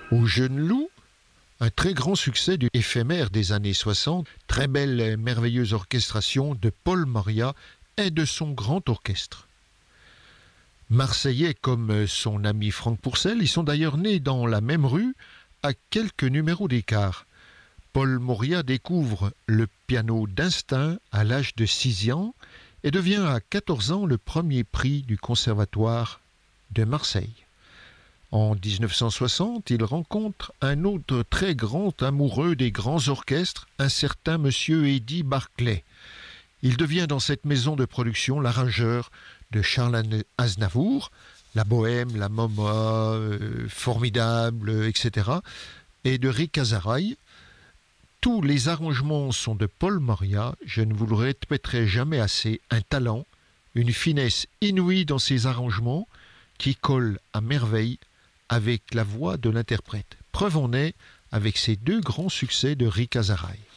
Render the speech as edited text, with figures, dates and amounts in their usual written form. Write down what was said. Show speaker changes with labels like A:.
A: Au Jeune Loup, un très grand succès du éphémère des années 60, très belle et merveilleuse orchestration de Paul Maria et de son grand orchestre. Marseillais comme son ami Franck Pourcel, ils sont d'ailleurs nés dans la même rue, à quelques numéros d'écart. Paul Moria découvre le piano d'instinct à l'âge de 6 ans et devient à 14 ans le premier prix du Conservatoire de Marseille. En 1960, il rencontre un autre très grand amoureux des grands orchestres, un certain monsieur Eddie Barclay. Il devient dans cette maison de production l'arrangeur de Charles Aznavour, la Bohème, la Mama, Formidable, etc., et de Rick Azaray. Tous les arrangements sont de Paul Maria, je ne vous le répéterai jamais assez, un talent, une finesse inouïe dans ses arrangements qui collent à merveille avec la voix de l'interprète. Preuve en est avec ces deux grands succès de Rick Azaray.